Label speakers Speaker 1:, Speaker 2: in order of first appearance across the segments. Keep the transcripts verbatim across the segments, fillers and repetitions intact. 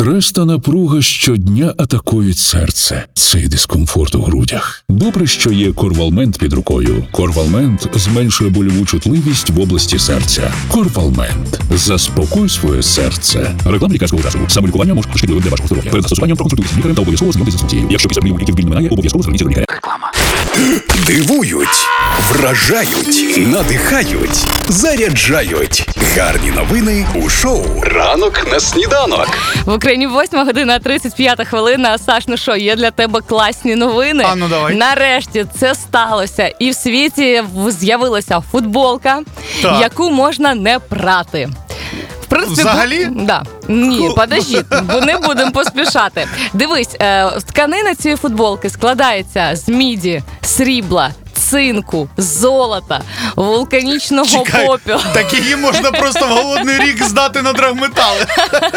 Speaker 1: Стрес та напруга щодня атакують серце. Цей дискомфорт у грудях. Добре, що є Корвалмент під рукою. Корвалмент зменшує больову чутливість в області серця. Корвалмент. Заспокой своє серце. Реклама лікарського засобу. Самолікування може бути шкідливим для вашого здоров'я. Перед застосуванням проконсультуйтесь з лікарем та обов'язково знайомтесь з інструкцією. Якщо після прийому ліків біль не минає, обов'язково зверніться до лікаря. Реклама.
Speaker 2: Дивують, вражають, надихають, заряджають. Гарні новини у шоу «Ранок на сніданок».
Speaker 3: В Україні восьма година тридцять п'ята хвилина. Саш, ну що, є для тебе класні новини?
Speaker 4: А, ну давай.
Speaker 3: Нарешті це сталося. І в світі з'явилася футболка,
Speaker 4: Так.
Speaker 3: яку можна не прати. В принципі,
Speaker 4: Взагалі?
Speaker 3: бу... Да. Ні, подожди, бо не будемо поспішати. Дивись, е, тканина цієї футболки складається з міді, срібла, цинку, золота, вулканічного
Speaker 4: Чекай,
Speaker 3: попілу.
Speaker 4: так її можна просто в голодний рік здати на драгметали.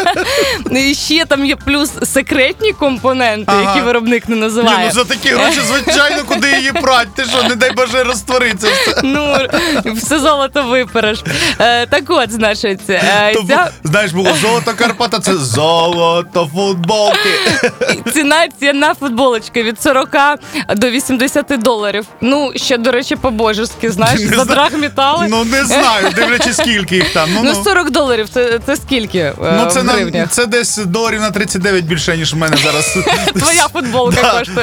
Speaker 3: І ще там є плюс секретні компоненти,
Speaker 4: Ага.
Speaker 3: які виробник не
Speaker 4: Ні,
Speaker 3: називає.
Speaker 4: ну за такі гроші, звичайно, куди її прать? Ти що, не дай Боже, розтвориться все.
Speaker 3: Ну, все золото випереш. Е, так от, значить, е,
Speaker 4: То,
Speaker 3: ця
Speaker 4: знаєш, було золото Карпата, це золото футболки.
Speaker 3: ціна, ціна футболочки від сорок до вісімдесят доларів. Ну, ще, до речі, по-божески, знаєш,
Speaker 4: Не
Speaker 3: за
Speaker 4: зна-
Speaker 3: драгметали.
Speaker 4: Ну не знаю, дивлячись скільки їх там. Ну,
Speaker 3: Ну,
Speaker 4: ну.
Speaker 3: сорок доларів, це, це скільки е,
Speaker 4: Ну, це,
Speaker 3: в
Speaker 4: на,
Speaker 3: гривнях?
Speaker 4: це десь доларів на тридцять дев'ять більше, ніж в мене зараз.
Speaker 3: Твоя футболка
Speaker 4: Да.
Speaker 3: коштує.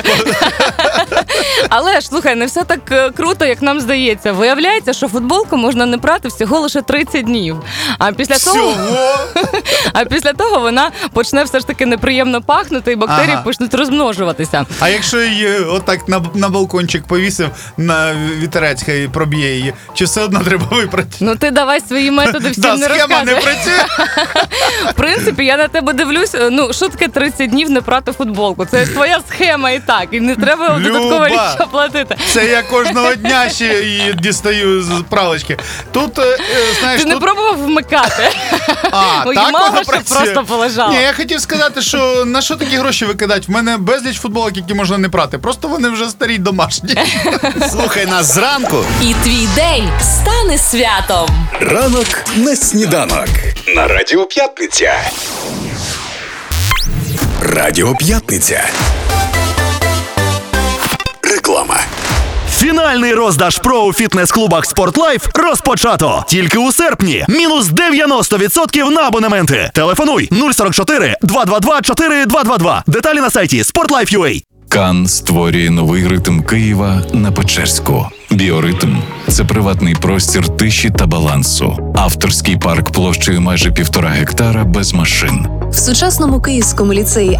Speaker 3: Але ж, слухай, не все так е, круто, як нам здається. Виявляється, що футболку можна не прати всього лише тридцять днів. А після того,
Speaker 4: Всього?
Speaker 3: а після того вона почне все ж таки неприємно пахнути, і бактерії
Speaker 4: Ага.
Speaker 3: почнуть розмножуватися.
Speaker 4: А якщо її отак на, на балкончик повісив, на вітерець хай проб'є її, чи все одно треба випрати?
Speaker 3: Ну ти давай свої методи всім
Speaker 4: Да,
Speaker 3: не
Speaker 4: схема не
Speaker 3: розказуй.
Speaker 4: працює.
Speaker 3: В принципі, я на тебе дивлюсь, ну, що таке тридцять днів не прати футболку? Це твоя схема і так, і не треба
Speaker 4: Люба.
Speaker 3: додатково нічого платити.
Speaker 4: Це я кожного дня ще її дістаю з пралочки. Тут, е, е, знаєш,
Speaker 3: Ти не
Speaker 4: тут...
Speaker 3: пробував вмикати?
Speaker 4: А,
Speaker 3: Ой,
Speaker 4: так
Speaker 3: мало,
Speaker 4: воно
Speaker 3: що
Speaker 4: працює?
Speaker 3: просто полежала.
Speaker 4: Ні, я хотів сказати, що на що такі гроші викидати? В мене безліч футболок, які можна не прати. Просто вони вже старі й домашні.
Speaker 2: Слухай нас зранку.
Speaker 5: І твій день стане святом.
Speaker 2: «Ранок на сніданок» на Радіо П'ятниця. Радіо П'ятниця. Реклама.
Speaker 6: Фінальний роздаж ПРО у фітнес-клубах «Спортлайф» розпочато. Тільки у серпні. Мінус дев'яносто відсотків на абонементи. Телефонуй нуль сорок чотири два два два чотири два два два. Деталі на сайті спортлайф крапка ю а.
Speaker 7: Кан створює новий ритм Києва на Печерську. Біоритм – це приватний простір тиші та балансу. Авторський парк площею майже півтора гектара без машин.
Speaker 8: В сучасному Київському ліцеї